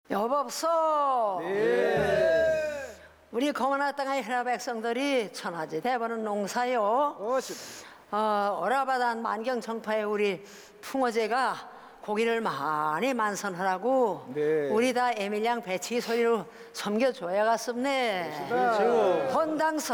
여보소. 네. 우리 거만한 땅의 헬라 백성들이 천하지 대부분 농사요. 오라바단 만경정파의 우리 풍어제가 고기를 많이 만선하라고 네. 우리 다 에밀양 배치기 소리로 섬겨줘야겠습네. 그렇죠. 본당서